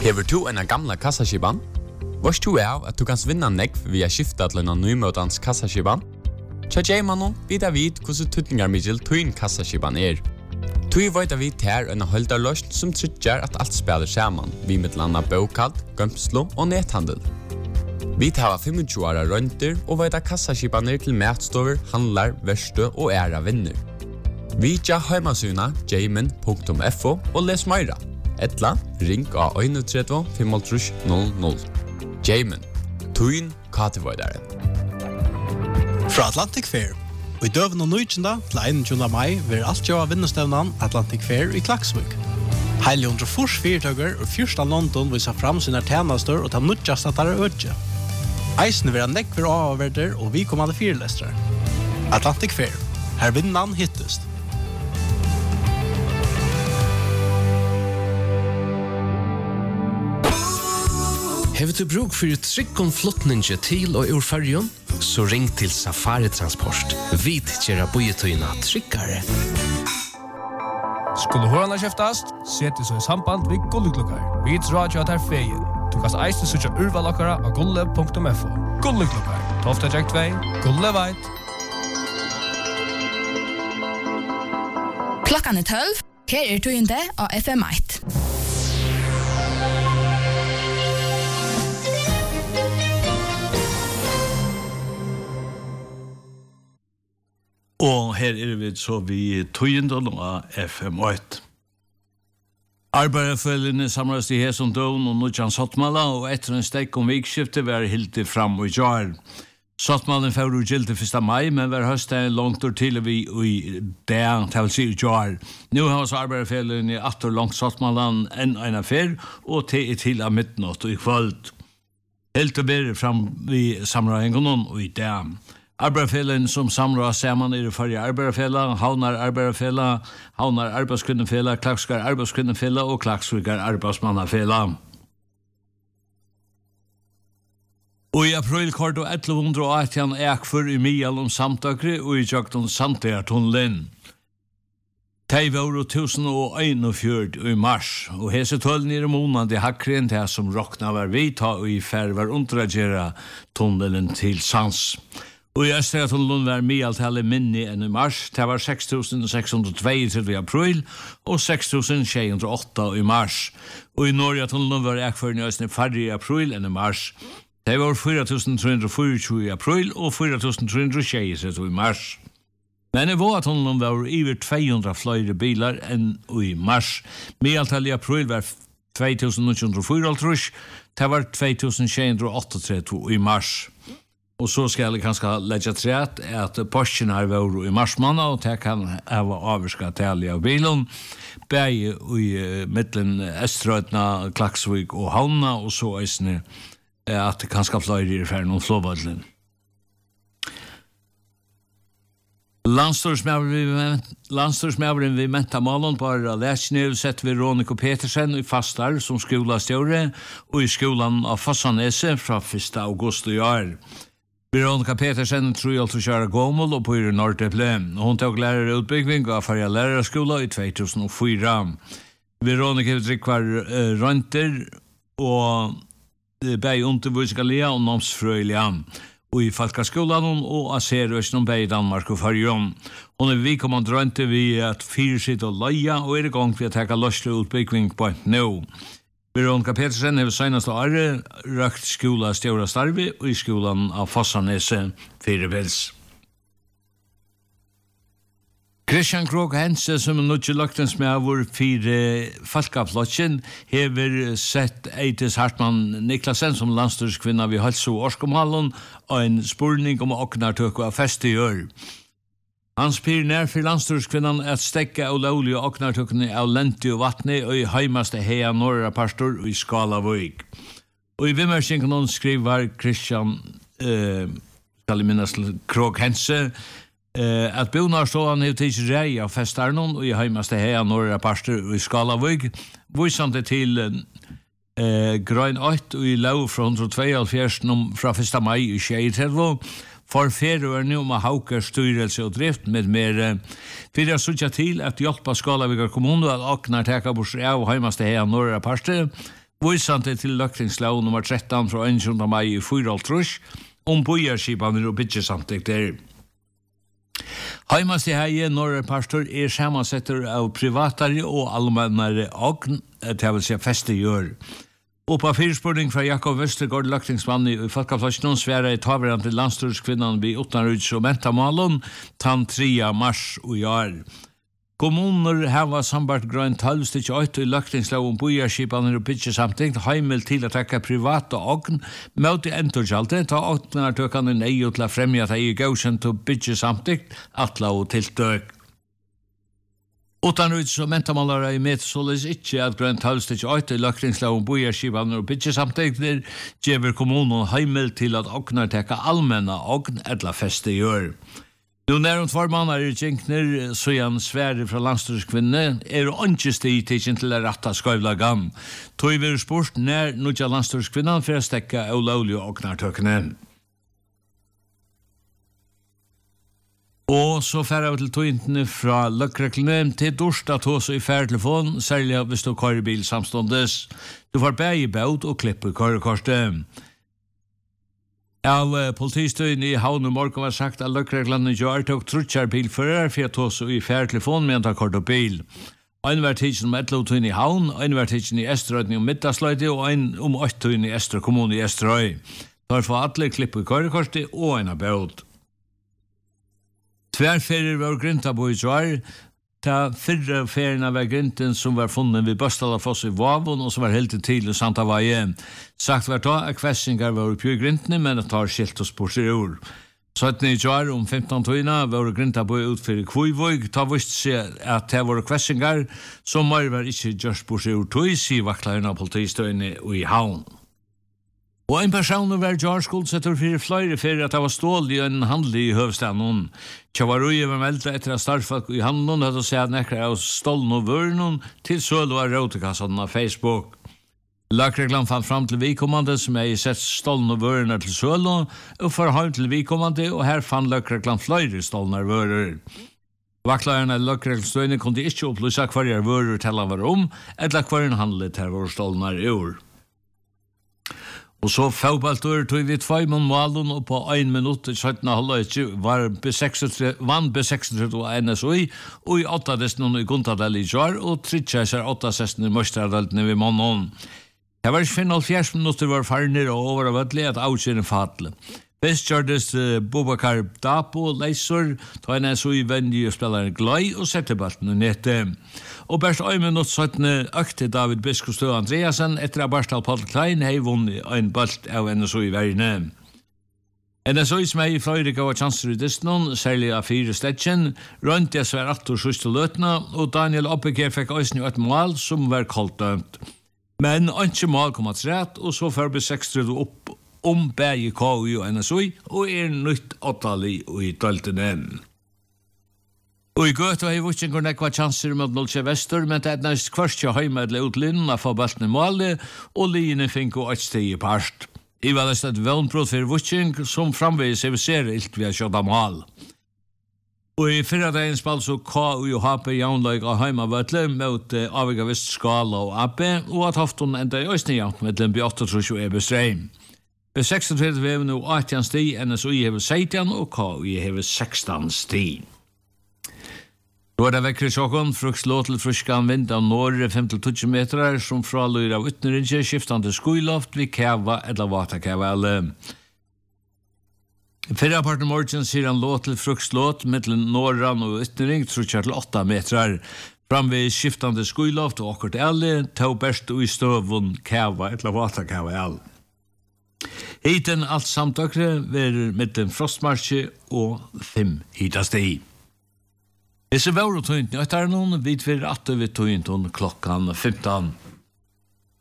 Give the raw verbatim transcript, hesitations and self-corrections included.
Hever du en gamla kassaskiban? Vars du er at du kan vinna nekv via skifta til en nymøtans kassaskiban? Tja Jaimanon vidar vid hvordan tutningar middel tuin kassaskiban er. Tui veit vi ter en holdarløst som tryggjar at alt spelar saman, vi mittlanda bokald, gømslo og nethandel. Vi tar tjuefem åra rønter og veit kassaskibaner til matstover, handlar, verste og æra vinner. Vi tja heimasuna jaimin punktum fo og les meira. Etla, ring av tre ett fem null null. Jaimin, tuin katevoidaren. Fra Atlantic Fair. Og i døven og nøytjenda til einogtjúgunda mai vil alt jo av vinnestevnan Atlantic Fair i Klaksvik. Heile hundre fors fyrtøkker og fyrsta London viser fram sine tjenester og ta nødjast at det er ødje. Eisen vil ha nekver avverder og vi kommande fyrlestere. Atlantic Fair. Her vinnan hittest. Hever du bruk for tryggom flottninge til og ur färjon? Så ring til Safari Transport. Vi tjera bojetøyna tryggare. Skulle hårarna kjeftast, sett så i samband vid Gulleklokkar. Vi drar jo at her feien. Du kan eiste sutja urvalokkara av gulle punktum fo. Gulleklokkar. Tofta Jack två, Gulle veit. Klokkan er tolv. Her er tøyende av F M ett. Og her er vi så vi tøyendon av F M ett. Arbeiderfølgene samles i Hesson Døvn og Nudjan Sottmala, og etter en stek om vikskiftet var hilti fram og jar. Sottmalen får ur gildi første mai, men var høstet langt ur til vi i det, til å si jar. Nå har vi arbeiderfølgene atter langt Sottmalan enn en affær, og til til av midnatt og i kvöld. Helt og bedre fram vi samrahengonen og i det. Arbeiderfellen som samrar saman er i forrige arbeiderfella, Havnar arbeiderfella, Havnar arbeidskvinnefella, Klakskar arbeidskvinnefella og Klaksvikar arbeidsmannafella. Og i april kort og elleve atten ekfor i Mial om samtakri og i Jakton Santeartunnelen. Tei var tusen og einogfjørt i mars, og hese tøllen i månad i hakkren til som rokna var vidta og i fær var underagera tunnelen til sans. Og i Østreatunnelen var mialtallet minni enn i mars. Det var seks tusen seks hundre tjueto i april og seks tusen sju hundre åtta i mars. Og i Norge-tunnelen var ekføren i Østene færre i april enn i mars. Det var fire tusen tre hundre tjuefire i april og fire tusen tre hundre tjueto i mars. Men i Våatunnelen var over to hundre flere bilar enn i mars. Mialtallet i april var to tusen ni hundre fyrtiofyra. Det var to tusen sju hundre trettioåtta i mars. Og så skal jeg kanskje legge træt at Porschen har vært i marsmanna, og det kan hava avvirska tali av bilen, begge i middelen Estrøytna, Klaksvik og Havna, og så eisne at det kanskje flere i ferden om Flåvallen. Landstorsmævren vi menta malen på Læsjnev sett vi Roniko Petersen i fastar som skolastjåre, og i skolan av Fossanese fra første august i år. Veronica Petersen tror jeg altså kjøre Gåmål og på i Nordteple. Hun tok lærerutbygging av Farja lærerskola i to tusen og fire. Veronica drikkvar uh, rønter og uh, bei undervisningsalia og nomsfrøylia. Og i Falkaskolan og Aserøsjen og bei Danmark og Farjon. Hun er vi kommand rønter vi at fire sitt og leia og er i gang for å teka løslig utbygging på et nå. Veronica Petersen har senast året røkt skola stjåra starvi og i skolan av Fossanese Firevels. Christian Krog Hense, som er nødje løktens med vår fire falkaflotjen, hever sett Eitis Hartmann Niklasen som landstyrskvinna ved Halso Årskomhallen og en spurning om åknartøk av feste i år. Han spyr nær for landstyrskvinnan at stekka og lovlig og åknartøkene av lenti og vattne og i heimaste heia norra pastor og i Skalavøyk. Og i vimmersingen skriver Christian eh, skal jeg minnes Krog Hense eh, at bonarstående har tids rei av festarnon og i heimaste heia norra pastor og i Skalavøyk vysande til eh, Grøn åtte og i lov fra hundre tjueto fra første mai i tjuetre for ferøerne om å hauke styrelse og drift med mer for jeg sutja til at hjelpa Skalavøyk kommune at åknar teka bors av heimaste heia norra pastor Vysande til løktingslov nummer tretton fra tjuende mai i Fyraltrus om bojarskipaner og byggjesamtikter. Heimast i heie Norre Pastor er samansetter av privatare og allmennare ogn, det vil si feste gjør. Og på fyrspurning fra Jakob Vestergaard, løktingsmann i Folkeflasjonen, svære i taverand til landstyrskvinnan vi utenruds og mentamalen, tann trea mars og år. Kommuner hava sambart grøn tolv stikk åtte i løktingslov om bojarskipaner og byggjesamtikt, heimel til å trekke private ogn, mot i endurkjalte, ta åttnartøkene neio til å fremja at ei gausent og byggjesamtikt, atla og tiltøk. Utanruds og mentamalare i met således ikke at grøn tolv stikk åtte i løktingslov om bojarskipaner og byggjesamtikt, der gjever kommunen heimel til at ognar tekka allmenna ogn etla feste gjør. Nu när hon två månader i Jinkner, så är han Sverige från landstyrskvinne, är det inte stig till till att rätta skövlagan. Tog vi sport när nutja landstyrskvinnan för att stäcka olauliga och knartöknen. Og så færer vi til togintene fra løkreklene til Dorsta tås i færtelefon, særlig hvis du kører bil samståndes. Du får bæg i baut og klippe kørekortet. Av politistøyen i Havn og Morgon var sagt at løkreglene gjør til å trutjar bilfører for å tås i færtelefon med en ta kort og bil. En var tidsen om Etloutøyen i Havn, en var tidsen i Esterøyden om Middagsløyde og en om Øytøyen i Esterøy kommune i Esterøy. Der får alle klippe kørekortet og en av baut. Tværferier var grinta på i svar, ta fyrre ferierna var grinten som var funnet ved Bøstalafoss i Vavon og som var helt til i Santa Vaje. Sagt var ta at kvessingar var oppi i grintene, men at tar skilt og sporser i ord. syttende i svar om femton tøyna var grinta på utfyrir Kvøyvøy, ta vist seg at det var kvessingar som mer var ikke gjørs sporser i ord tøy, sier vaktlarna politistøyne i Havn. Og en person var Jarskuld setter fyrir fløyre fyrir at det var stål i en handel i høvstaden. Tjavarui var meldt etter at startfolk i handelen hadde sett nekker av stålen og vøren til søl og råtekassan av Facebook. Lagreglan fann fram til vikommande som er i sett stålen og vøren til søl og forhånd til vikommande, og her fann lagreglan fløyre stålen og vøren. Vaktlærerne i lagreglstøyne kunne ikke opplysa hver er vøren til han var om, eller hver en handel til vår stålen er i år. Og så fotballtur tog vi två mån målen og på en minutt i syttende halvøy var vann B seksogtretti og N S O I og i åtta desten i Guntadal i Jar og tritja seg åtta desten i Møstradaltene ved månen. Det var femoghalvfjerds minutter var farner og over av ødelig at avkjøren fatle. Best gjørdes uh, Bobakar Dapo, leisor, ta en S O I-vendig og spiller gløy og setter balten i nettet. Og best ein minutt syttende økte David Biskostø Andreasen etter at Barstal Paul Klein hei vunnet en balt av N S O I-verden. N S O I som er i fløyre gav chanser i Disney, særlig av fire stetjen, rønt jeg svær at og sjuste løtene, og Daniel Oppeker fikk øyne et mål som var kaldt dømt. Men ikke mål kom at rett, og så før B seksogtretti opp om bæg K U og N S O I, og er nytt åttali og i døltene. Og i gøt var i vutsjengur nekva chanser mot Nolsje Vester, men det er næst kvarskja heimedle utlinnen av få balten i målet, og liene fikk og et steg i parst. I var det et vønbrot for vutsjeng som framveis eviserer ilt vi har kjøtt av mål. Og i fyrra dagens ball så K U og H P jaunlaug av heimavøtle mot uh, Aviga Vest Skala og A P, og at Hoftun enda i Øysne jaun med den B åttiåtte og Ebe Streim. B seksogtretti veven og åttien sti, N S O I hever sytten og K U hever sekstan sti. Då er det vekkere sjokken, frukslå til fruskan vind av norre fem til tolv meter, som fraløyr av utnerinje, skiftande skuiloft, vi kæva eller vatakæva alle. Fyrra parten morgen sier han lå til frukslåt, mellom norran og utnering, trutjar til åtta meter. Fram ved skiftande skuiloft og akkord alle, tau best og i støvun kæva eller vatakæva alle. Hiten alt samtøkre verer mellom frostmarsje og fem hitasteg. Esse var og tøynt nøytar noen, vidt vi ratte vi tøynt klokkan femton.